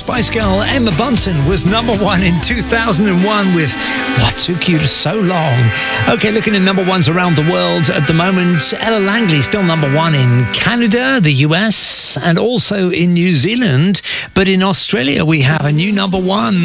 Spice Girl Emma Bunton was number one in 2001 with What Took You So Long. Okay, looking at number ones around the world at the moment. Ella Langley still number one in Canada, the US, and also in New Zealand. But in Australia, we have a new number one.